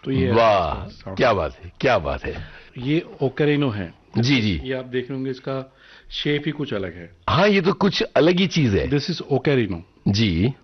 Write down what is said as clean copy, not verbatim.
तो ये वाह, क्या बात है, क्या बात है। ये ओकेरिनो है। जी जी। ये आप देख रहे होंगे, इसका शेप ही कुछ अलग है। हाँ, ये तो कुछ अलग ही चीज है। This is ओकेरिनो। जी।